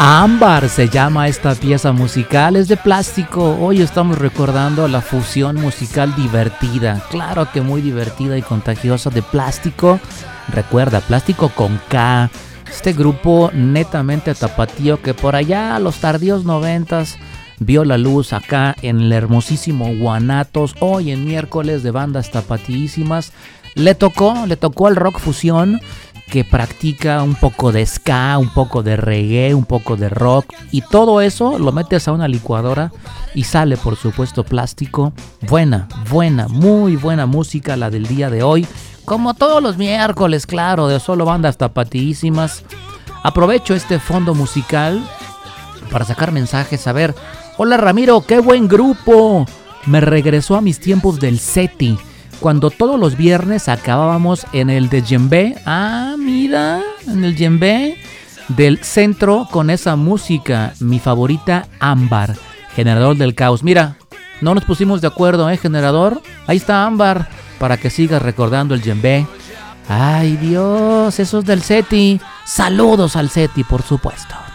Ámbar se llama esta pieza musical, es de Plástico. Hoy estamos recordando la fusión musical divertida, claro que muy divertida y contagiosa de Plástico. Recuerda, Plástico con K, este grupo netamente tapatío que por allá a los tardíos 90s vio la luz acá en el hermosísimo Guanatos. Hoy en miércoles de bandas tapatíísimas le tocó al rock fusión, que practica un poco de ska, un poco de reggae, un poco de rock, y todo eso lo metes a una licuadora y sale, por supuesto, Plástico. Buena, muy buena música la del día de hoy, como todos los miércoles, claro, de solo bandas tapatíísimas. Aprovecho este fondo musical para sacar mensajes. A ver, hola Ramiro, qué buen grupo, me regresó a mis tiempos del SETI, cuando todos los viernes acabábamos en el de Djembe. Ah, mira, en el Djembe del centro con esa música. Mi favorita, Ámbar, Generador del Caos. Mira, no nos pusimos de acuerdo, Generador. Ahí está Ámbar, para que sigas recordando el Djembe. Ay, Dios, esos del SETI. Saludos al SETI, por supuesto.